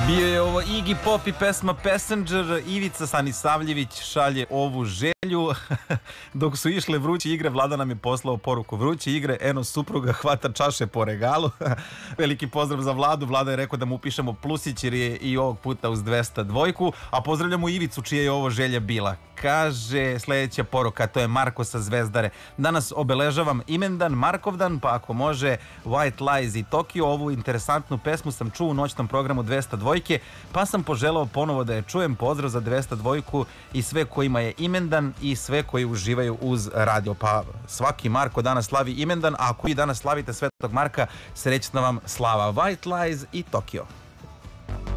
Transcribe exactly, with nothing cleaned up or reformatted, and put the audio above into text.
Bio je ovo Iggy Pop i pesma Passenger. Ivica Sanisavljević šalje ovu želju. Dok su išle vruće igre, Vlada nam je poslao poruku: vruće igre, eno supruga hvata čaše po regalu. Veliki pozdrav za Vladu. Vlada je rekao da mu upišemo plusić jer je i ovog puta uz dvesta dvojku. A pozdravljamo Ivicu čija je ovo želja bila. Kaže sljedeća poruka, to je Marko sa Zvezdare: danas obeležavam imendan, Markovdan, pa ako može White Lies i Tokio. Ovu interesantnu pesmu sam čuo u noćnom programu dvesta dvojke, pa sam poželao ponovo da je čujem. Pozdrav za dvesta dvojku i sve kojima je imendan i sve koji uživaju uz radio. Pa svaki Marko danas slavi imendan, a ako i danas slavite Svetog Marka, srećna vam slava. White Lies i Tokio.